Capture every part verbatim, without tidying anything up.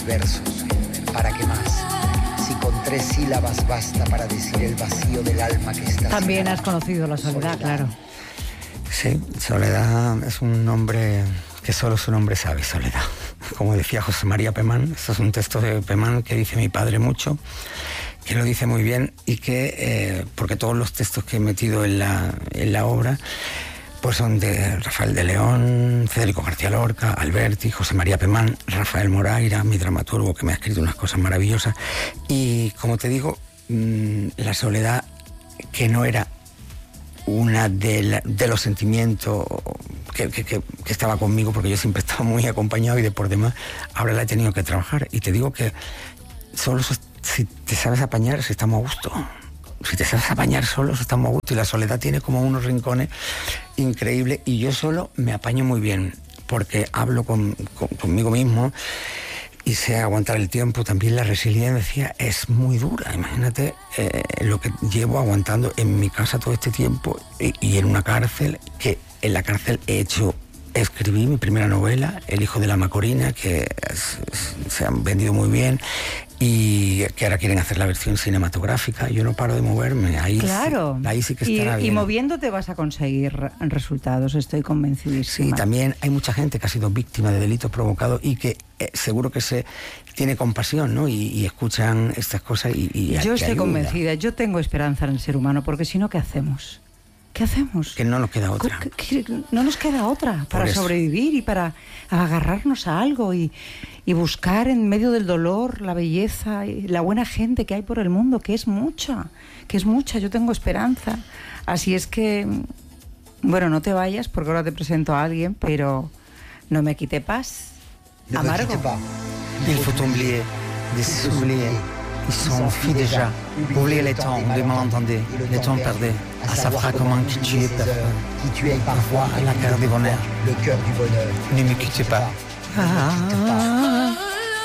versos. ¿Para qué más? Si con tres sílabas basta para decir el vacío del alma que está... También has conocido la soledad, soledad, claro. Sí, Soledad es un nombre que solo su nombre sabe, Soledad. Como decía José María Pemán, esto es un texto de Pemán que dice mi padre mucho, que lo dice muy bien y que, eh, porque todos los textos que he metido en la, en la obra, pues son de Rafael de León, Federico García Lorca, Alberti, José María Pemán, Rafael Moraira, mi dramaturgo, que me ha escrito unas cosas maravillosas. Y como te digo, mmm, la soledad, que no era una de, la, de los sentimientos que, que, que, que estaba conmigo, porque yo siempre estaba muy acompañado y de por demás, ahora la he tenido que trabajar. Y te digo que solo si te sabes apañar, si estamos a gusto. Si te sabes apañar solo, estamos a gusto. Y la soledad tiene como unos rincones increíbles. Y yo solo me apaño muy bien, porque hablo con, con, conmigo mismo y sé aguantar el tiempo. También la resiliencia es muy dura. Imagínate eh, lo que llevo aguantando en mi casa todo este tiempo y, y en una cárcel, que en la cárcel he hecho... Escribí mi primera novela, El hijo de la Macorina, que es, es, se han vendido muy bien y que ahora quieren hacer la versión cinematográfica. Yo no paro de moverme, ahí, claro. sí, ahí sí que estará y, bien. Y moviéndote vas a conseguir resultados, estoy convencidísima. Sí, también hay mucha gente que ha sido víctima de delitos provocados y que eh, seguro que se tiene compasión, ¿no? Y, y escuchan estas cosas y, y Yo estoy ayuda. convencida, yo tengo esperanza en el ser humano, porque si no, ¿qué hacemos? ¿Qué hacemos? Que no nos queda otra. ¿Qué, qué, no nos queda otra para sobrevivir y para agarrarnos a algo y, y buscar en medio del dolor la belleza y la buena gente que hay por el mundo, que es mucha, que es mucha. Yo tengo esperanza. Así es que, bueno, no te vayas porque ahora te presento a alguien, pero no me quite paz. Amargo. Il faut oublier, de s'oublier. Ils sont filles déjà. Oubliez les temps, on demandait, les temps perdus. À ça fera comment qui tu es parfois à la cœur du bonheur. Le cœur du bonheur. Ne me quitte pas. Ah.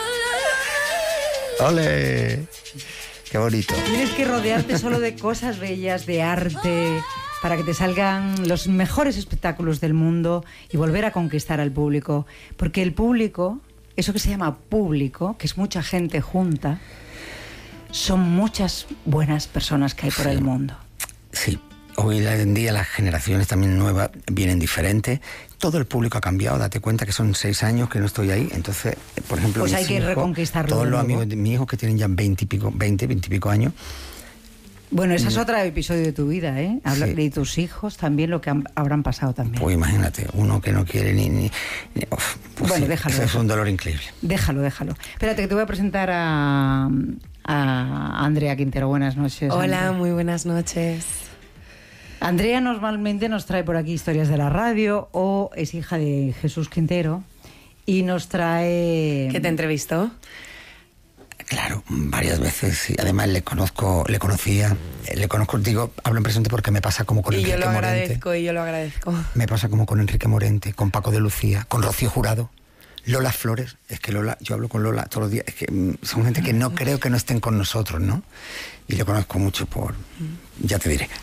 ¡Ole! ¡Qué bonito! Tienes que rodearte solo de cosas bellas, de arte, para que te salgan los mejores espectáculos del mundo y volver a conquistar al público. Porque el público, eso que se llama público, que es mucha gente junta, son muchas buenas personas que hay por sí. el mundo. Sí, hoy en día las generaciones también nuevas vienen diferentes. Todo el público ha cambiado, date cuenta que son seis años que no estoy ahí. Entonces, por ejemplo, pues hay que hijos, reconquistarlo. Todos los amigos de mi hijo que tienen ya veinte y pico, veinte, veinte y pico años. Bueno, ese es otro episodio de tu vida, ¿eh? Habla sí. de tus hijos también, lo que han, habrán pasado también. Pues imagínate, uno que no quiere ni... ni, ni uf, pues bueno, sí, déjalo. Eso déjalo. es un dolor increíble. Déjalo, déjalo. Espérate, que te voy a presentar a, a Andrea Quintero. Buenas noches. Hola, Andrea. Muy buenas noches. Andrea normalmente nos trae por aquí historias de la radio, o es hija de Jesús Quintero y nos trae... ¿Qué te entrevistó? Claro, varias veces, y además le conozco, le conocía, le conozco, digo, hablo en presente porque me pasa como con y Enrique yo lo Morente. agradezco, y yo lo agradezco. Me pasa como con Enrique Morente, con Paco de Lucía, con Rocío Jurado, Lola Flores. Es que Lola, yo hablo con Lola todos los días, es que son gente que no creo que no estén con nosotros, ¿no? Y le conozco mucho por... ya te diré.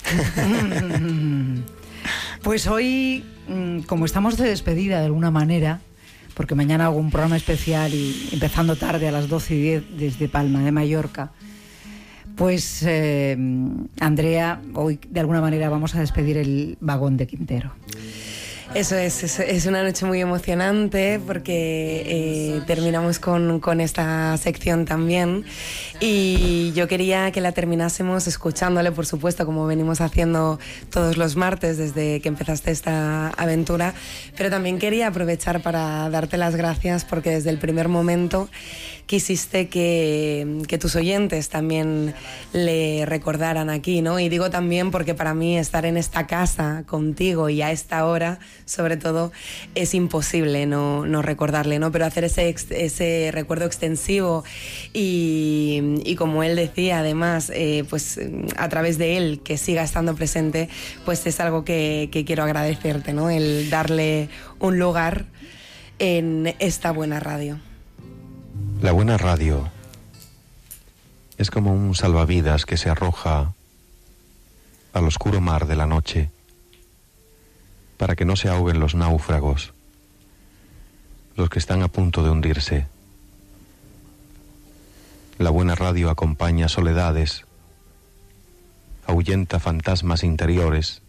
Pues hoy, como estamos de despedida de alguna manera, porque mañana hago un programa especial y empezando tarde a las doce y diez desde Palma de Mallorca, pues eh, Andrea, hoy de alguna manera vamos a despedir el vagón de Quintero. Eso es, es, es una noche muy emocionante porque eh, terminamos con, con esta sección también, y yo quería que la terminásemos escuchándole, por supuesto, como venimos haciendo todos los martes desde que empezaste esta aventura, pero también quería aprovechar para darte las gracias porque desde el primer momento quisiste que, que tus oyentes también le recordaran aquí, ¿no? Y digo también porque para mí estar en esta casa contigo y a esta hora, sobre todo, es imposible no, no recordarle, ¿no? Pero hacer ese, ese recuerdo extensivo y, y como él decía, además, eh, pues a través de él, que siga estando presente, pues es algo que, que quiero agradecerte, ¿no? El darle un lugar en esta buena radio. La buena radio es como un salvavidas que se arroja al oscuro mar de la noche para que no se ahoguen los náufragos, los que están a punto de hundirse. La buena radio acompaña soledades, ahuyenta fantasmas interiores,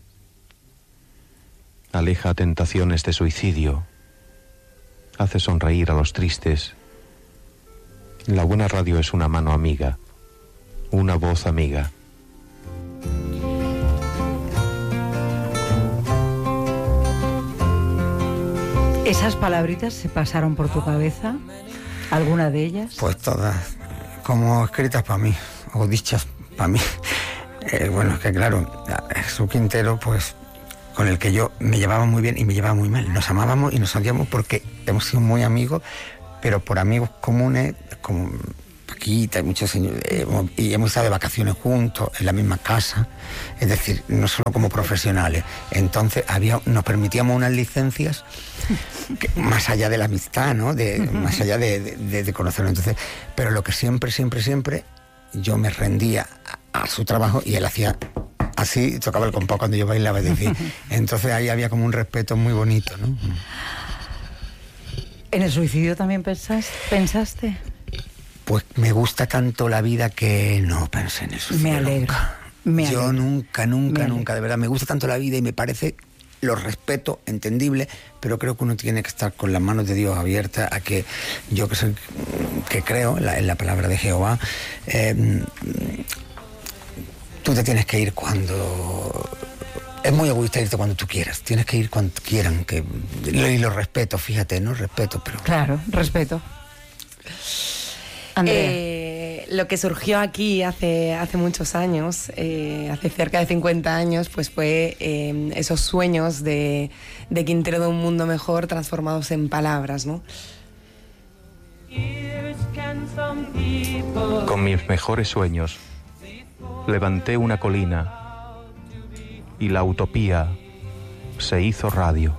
aleja tentaciones de suicidio, hace sonreír a los tristes. La buena radio es una mano amiga, una voz amiga. ¿Esas palabritas se pasaron por tu cabeza? ¿Alguna de ellas? Pues todas, como escritas para mí, o dichas para mí. Eh, bueno, es que claro, Jesús Quintero, pues con el que yo me llevaba muy bien y me llevaba muy mal. Nos amábamos y nos odiamos porque hemos sido muy amigos, pero por amigos comunes, como Paquita y muchos señores, eh, y hemos estado de vacaciones juntos, en la misma casa, es decir, no solo como profesionales. Entonces había, nos permitíamos unas licencias que, más allá de la amistad, ¿no? De, más allá de, de, de conocernos. Entonces, pero lo que siempre, siempre, siempre, yo me rendía a, a su trabajo y él hacía así, tocaba el compás cuando yo bailaba, es decir, entonces ahí había como un respeto muy bonito, ¿no? ¿En el suicidio también pensaste? ¿Pensaste? Pues me gusta tanto la vida que no pensé en el suicidio. Me alegro. Nunca. Me Yo alegro. nunca, nunca, Me nunca, de verdad, me gusta tanto la vida y me parece, lo respeto, entendible, pero creo que uno tiene que estar con las manos de Dios abiertas a que yo que soy, que creo en la, en la palabra de Jehová, eh, tú te tienes que ir cuando... Es muy egoísta irte cuando tú quieras, tienes que ir cuando quieran, que, y lo respeto, fíjate, no respeto, pero... Claro, respeto. Andrea. Eh, lo que surgió aquí hace, hace muchos años, eh, hace cerca de cincuenta años, pues fue eh, esos sueños de, de Quintero de un mundo mejor transformados en palabras, ¿no? Con mis mejores sueños levanté una colina y la utopía se hizo radio.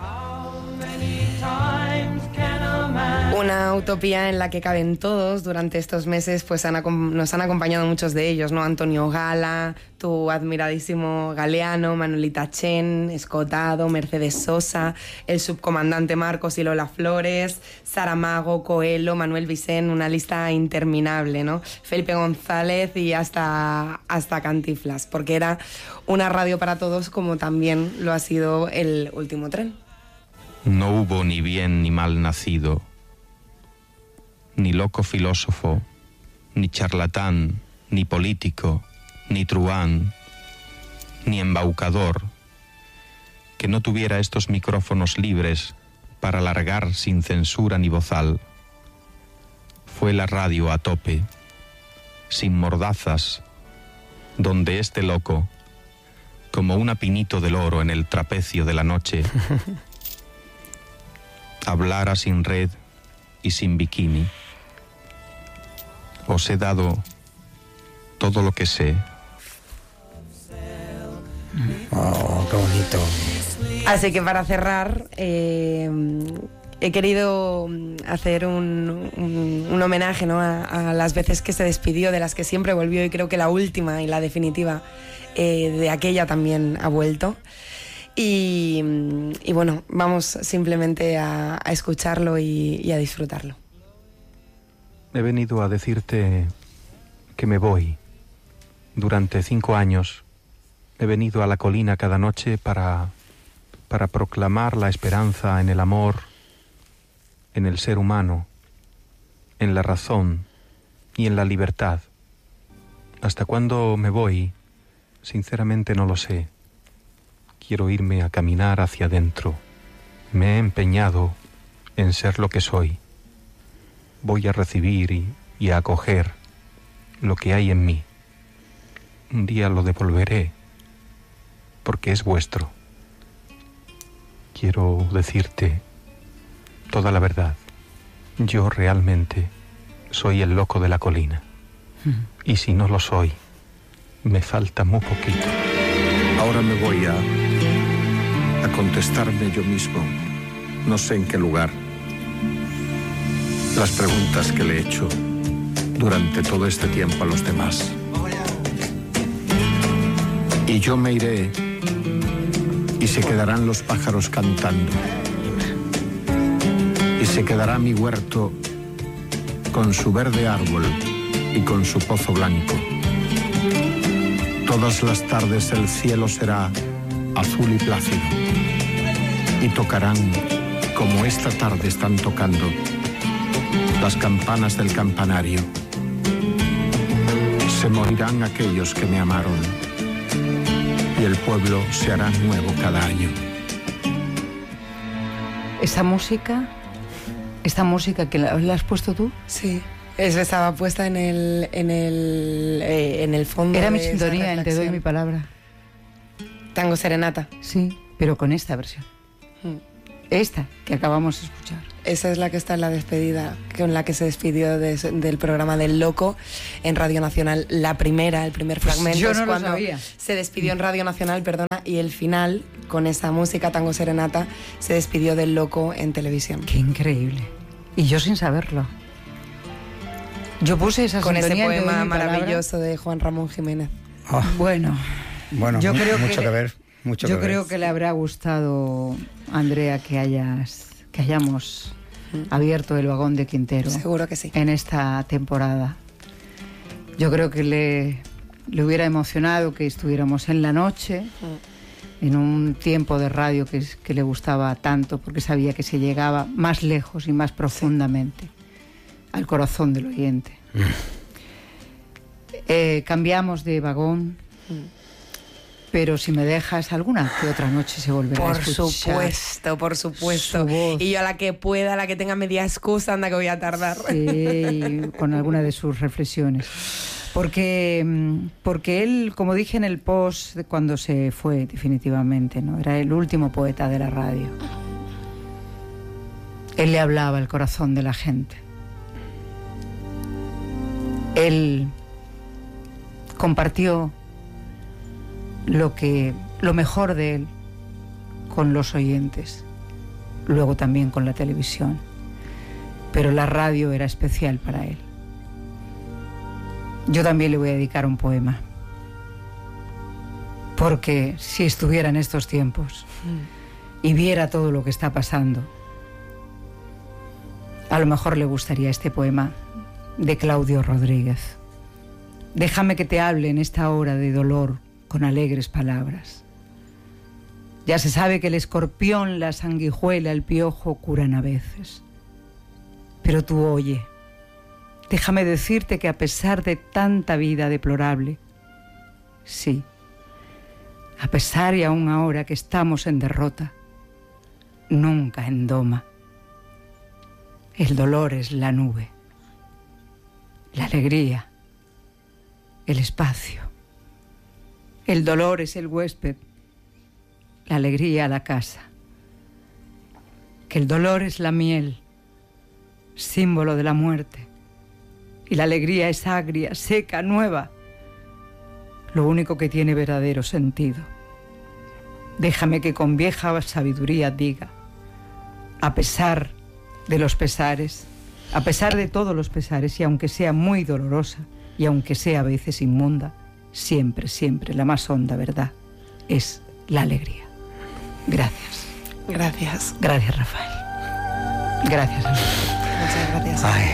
Una utopía en la que caben todos. Durante estos meses pues han, nos han acompañado muchos de ellos, ¿no? Antonio Gala, tu admiradísimo Galeano, Manuelita Chen, Escotado, Mercedes Sosa, el subcomandante Marcos y Lola Flores, Saramago, Coelho, Manuel Vicent, una lista interminable, ¿no? Felipe González y hasta, hasta Cantinflas, porque era una radio para todos, como también lo ha sido el Último Tren. No hubo ni bien ni mal nacido, ni loco filósofo, ni charlatán, ni político, ni truán, ni embaucador, que no tuviera estos micrófonos libres para largar sin censura ni bozal. Fue la radio a tope, sin mordazas, donde este loco, como un apinito del oro en el trapecio de la noche, hablara sin red y sin bikini. Os he dado todo lo que sé. Oh, qué bonito. Así que para cerrar, eh, he querido hacer un, un, un homenaje, ¿no? a, a las veces que se despidió, de las que siempre volvió, y creo que la última y la definitiva eh, de aquella también ha vuelto. Y, y bueno, vamos simplemente a, a escucharlo y, y a disfrutarlo. He venido a decirte que me voy. Durante cinco años he venido a la colina cada noche para, para proclamar la esperanza en el amor, en el ser humano, en la razón y en la libertad. ¿Hasta cuándo me voy? Sinceramente no lo sé. Quiero irme a caminar hacia adentro. Me he empeñado en ser lo que soy. Voy a recibir y, y a acoger lo que hay en mí. Un día lo devolveré, porque es vuestro. Quiero decirte toda la verdad. Yo realmente soy el loco de la colina. Y si no lo soy, me falta muy poquito. Ahora me voy a, a contestarme yo mismo, no sé en qué lugar, las preguntas que le he hecho durante todo este tiempo a los demás. Y yo me iré y se quedarán los pájaros cantando. Y se quedará mi huerto con su verde árbol y con su pozo blanco. Todas las tardes el cielo será azul y plácido y tocarán, como esta tarde están tocando, las campanas del campanario. Se morirán aquellos que me amaron y el pueblo se hará nuevo cada año. Esa música, esta música que la, la has puesto tú. Sí, eso estaba puesta en el en el eh, en el fondo. Era de mi sintonía en Te doy mi palabra. Tango Serenata. Sí, pero con esta versión. Hmm. Esta que acabamos de escuchar. Esa es la que está en la despedida, con la que se despidió de, del programa del Loco en Radio Nacional. La primera, el primer pues fragmento yo no es lo cuando sabía. Se despidió en Radio Nacional, perdona, y el final, con esa música Tango Serenata, se despidió del Loco en televisión. Qué increíble. Y yo sin saberlo. Yo puse esa con sintonía ese poema de maravilloso palabra. de Juan Ramón Jiménez. Oh. Bueno, bueno, yo creo mucho que, que ver. Mucho yo que creo ver. que le habrá gustado, Andrea, que hayas que hayamos mm. abierto el vagón de Quintero. Seguro que sí. En esta temporada. Yo creo que le, le hubiera emocionado que estuviéramos en la noche, mm. en un tiempo de radio que, que le gustaba tanto, porque sabía que se llegaba más lejos y más profundamente sí. al corazón del oyente. Mm. Eh, cambiamos de vagón. Mm. Pero si me dejas, alguna que otra noche se volverá por a escuchar. Por supuesto, por supuesto. Y yo a la que pueda, a la que tenga media excusa, anda que voy a tardar. Sí, con alguna de sus reflexiones. Porque, porque él, como dije en el post de cuando se fue definitivamente, ¿no? Era el último poeta de la radio. Él le hablaba al corazón de la gente. Él compartió lo que lo mejor de él con los oyentes, luego también con la televisión, pero la radio era especial para él. Yo también le voy a dedicar un poema, porque si estuviera en estos tiempos y viera todo lo que está pasando, a lo mejor le gustaría este poema de Claudio Rodríguez. Déjame que te hable en esta hora de dolor con alegres palabras. Ya se sabe que el escorpión, la sanguijuela, el piojo curan a veces. Pero tú oye, déjame decirte que a pesar de tanta vida deplorable, sí, a pesar y aún ahora que estamos en derrota, nunca en doma, el dolor es la nube, la alegría, el espacio. El dolor es el huésped, la alegría la casa. Que el dolor es la miel, símbolo de la muerte. Y la alegría es agria, seca, nueva. Lo único que tiene verdadero sentido. Déjame que con vieja sabiduría diga, a pesar de los pesares, a pesar de todos los pesares, y aunque sea muy dolorosa, y aunque sea a veces inmunda, siempre, siempre la más honda verdad es la alegría. Gracias. Gracias. Gracias, Rafael. Gracias, Rafael. Muchas gracias. Ay.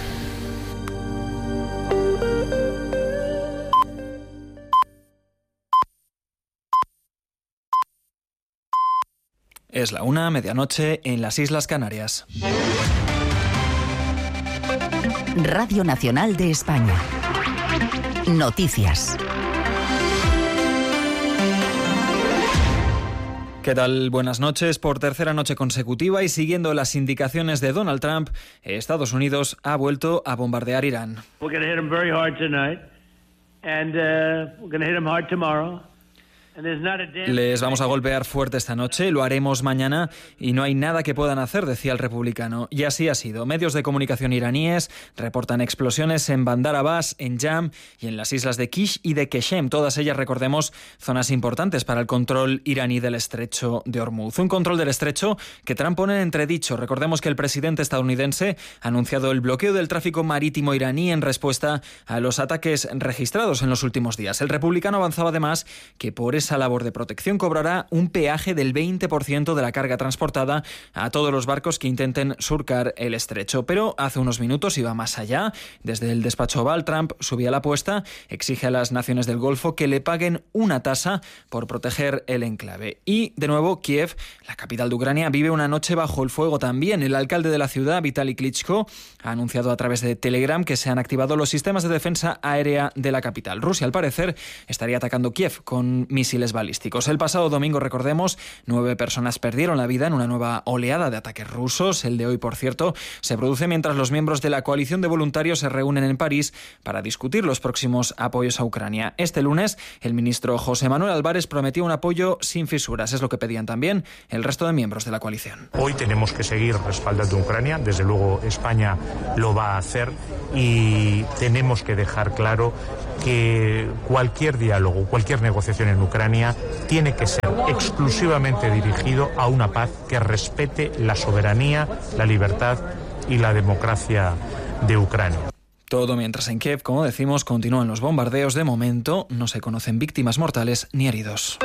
Es la una, medianoche, en las Islas Canarias. Radio Nacional de España. Noticias. ¿Qué tal? Buenas noches. Por tercera noche consecutiva y siguiendo las indicaciones de Donald Trump, Estados Unidos ha vuelto a bombardear Irán. We're going to hit them very hard tonight, and uh, we're going to hit them hard tomorrow. Les vamos a golpear fuerte esta noche, lo haremos mañana y no hay nada que puedan hacer, decía el republicano. Y así ha sido. Medios de comunicación iraníes reportan explosiones en Bandar Abbas, en Yam y en las islas de Kish y de Keshem. Todas ellas, recordemos, zonas importantes para el control iraní del estrecho de Hormuz. Un control del estrecho que Trump pone en entredicho. Recordemos que el presidente estadounidense ha anunciado el bloqueo del tráfico marítimo iraní en respuesta a los ataques registrados en los últimos días. El republicano avanzaba además que por ese esa labor de protección cobrará un peaje del veinte por ciento de la carga transportada a todos los barcos que intenten surcar el estrecho. Pero hace unos minutos iba más allá. Desde el despacho Oval, Trump subía la apuesta, exige a las naciones del Golfo que le paguen una tasa por proteger el enclave. Y, de nuevo, Kiev, la capital de Ucrania, vive una noche bajo el fuego también. El alcalde de la ciudad, Vitaly Klitschko, ha anunciado a través de Telegram que se han activado los sistemas de defensa aérea de la capital. Rusia, al parecer, estaría atacando Kiev con misiles balísticos. El pasado domingo, recordemos, nueve personas perdieron la vida en una nueva oleada de ataques rusos. El de hoy, por cierto, se produce mientras los miembros de la coalición de voluntarios se reúnen en París para discutir los próximos apoyos a Ucrania. Este lunes, el ministro José Manuel Álvarez prometió un apoyo sin fisuras. Es lo que pedían también el resto de miembros de la coalición. Hoy tenemos que seguir respaldando a Ucrania. Desde luego, España lo va a hacer y tenemos que dejar claro que cualquier diálogo, cualquier negociación en Ucrania tiene que ser exclusivamente dirigido a una paz que respete la soberanía, la libertad y la democracia de Ucrania. Todo mientras en Kiev, como decimos, continúan los bombardeos. De momento no se conocen víctimas mortales ni heridos.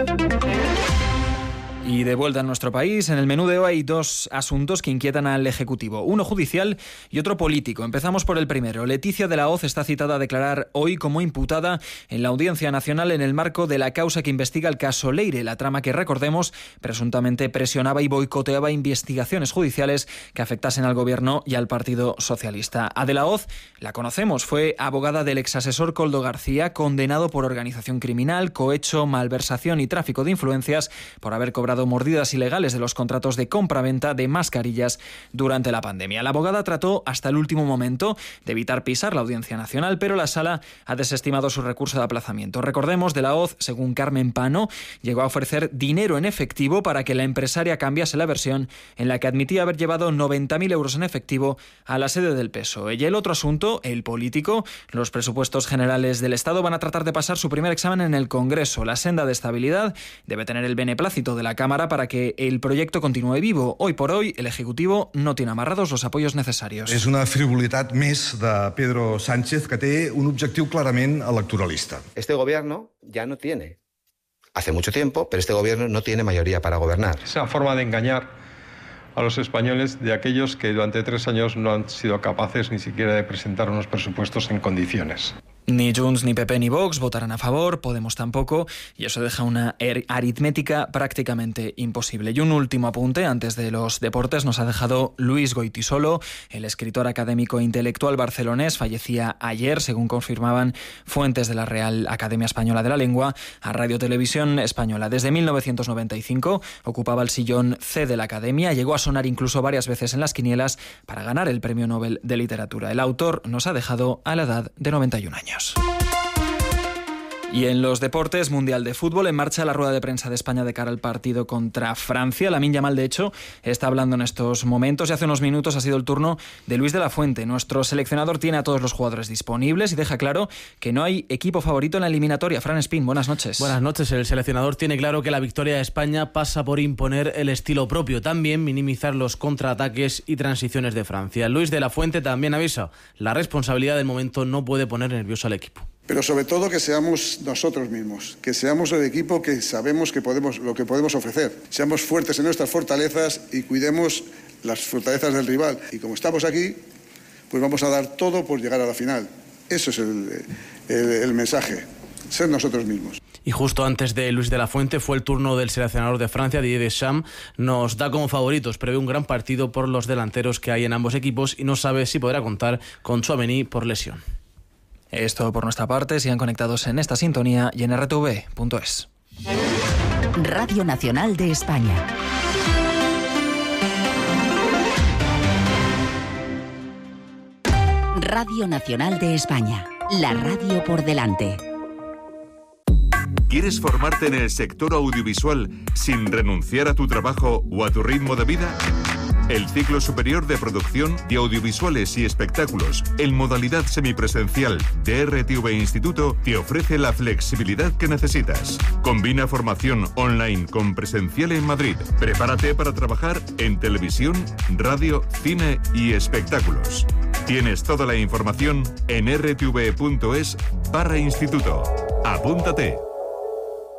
Y de vuelta a nuestro país, en el menú de hoy hay dos asuntos que inquietan al Ejecutivo, uno judicial y otro político. Empezamos por el primero. Leticia de la Hoz está citada a declarar hoy como imputada en la Audiencia Nacional en el marco de la causa que investiga el caso Leire, la trama que, recordemos, presuntamente presionaba y boicoteaba investigaciones judiciales que afectasen al Gobierno y al Partido Socialista. A de la Hoz la conocemos, fue abogada del exasesor Koldo García, condenado por organización criminal, cohecho, malversación y tráfico de influencias por haber cobrado mordidas ilegales de los contratos de compraventa de mascarillas durante la pandemia. La abogada trató hasta el último momento de evitar pisar la Audiencia Nacional, pero la Sala ha desestimado su recurso de aplazamiento. Recordemos, de la Hoz, según Carmen Pano, llegó a ofrecer dinero en efectivo para que la empresaria cambiase la versión en la que admitía haber llevado noventa mil euros en efectivo a la sede del P S O E. Y el otro asunto, el político, los presupuestos generales del Estado van a tratar de pasar su primer examen en el Congreso. La senda de estabilidad debe tener el beneplácito de la Cámara para que el proyecto continúe vivo. Hoy por hoy, el Ejecutivo no tiene amarrados los apoyos necesarios. És una frivolitat més de Pedro Sánchez que té un objectiu clarament electoralista. Este gobierno ya no tiene, hace mucho tiempo, pero este gobierno no tiene mayoría para gobernar. Esa forma de engañar a los españoles de aquellos que durante tres años no han sido capaces ni siquiera de presentar unos presupuestos en condiciones. Ni Junts, ni P P, ni Vox votarán a favor, Podemos tampoco, y eso deja una er- aritmética prácticamente imposible. Y un último apunte, antes de los deportes, nos ha dejado Luis Goitisolo, el escritor académico e intelectual barcelonés, fallecía ayer, según confirmaban fuentes de la Real Academia Española de la Lengua, a Radio Televisión Española. Desde mil novecientos noventa y cinco ocupaba el sillón C de la Academia, llegó a sonar incluso varias veces en las quinielas para ganar el Premio Nobel de Literatura. El autor nos ha dejado a la edad de noventa y un años. Y en los deportes, Mundial de Fútbol, en marcha la rueda de prensa de España de cara al partido contra Francia. Lamine Yamal, de hecho, está hablando en estos momentos y hace unos minutos ha sido el turno de Luis de la Fuente. Nuestro seleccionador tiene a todos los jugadores disponibles y deja claro que no hay equipo favorito en la eliminatoria. Fran Espín, buenas noches. Buenas noches. El seleccionador tiene claro que la victoria de España pasa por imponer el estilo propio, también minimizar los contraataques y transiciones de Francia. Luis de la Fuente también avisa, la responsabilidad del momento no puede poner nervioso al equipo. Pero sobre todo que seamos nosotros mismos, que seamos el equipo que sabemos que podemos, lo que podemos ofrecer. Seamos fuertes en nuestras fortalezas y cuidemos las fortalezas del rival. Y como estamos aquí, pues vamos a dar todo por llegar a la final. Eso es el, el, el mensaje, ser nosotros mismos. Y justo antes de Luis de la Fuente fue el turno del seleccionador de Francia, Didier Deschamps. Nos da como favoritos, prevé un gran partido por los delanteros que hay en ambos equipos y no sabe si podrá contar con Tchouaméni por lesión. Es todo por nuestra parte. Sigan conectados en esta sintonía y en R T V punto es. Radio Nacional de España. Radio Nacional de España. La radio por delante. ¿Quieres formarte en el sector audiovisual sin renunciar a tu trabajo o a tu ritmo de vida? El ciclo superior de producción de audiovisuales y espectáculos en modalidad semipresencial de R T V Instituto te ofrece la flexibilidad que necesitas. Combina formación online con presencial en Madrid. Prepárate para trabajar en televisión, radio, cine y espectáculos. Tienes toda la información en r t v punto es barra instituto. Apúntate.